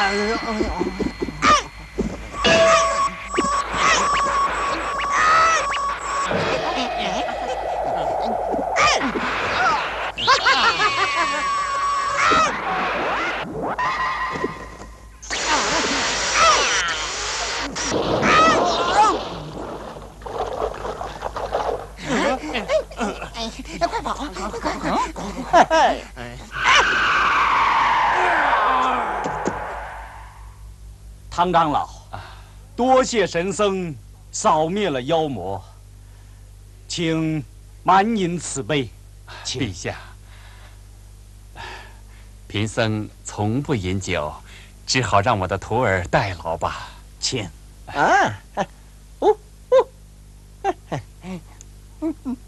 快跑！快！ 唐长老，多谢神僧扫灭了妖魔，请满饮此杯。 陛下，贫僧从不饮酒，只好让我的徒儿代劳吧。 请。 啊！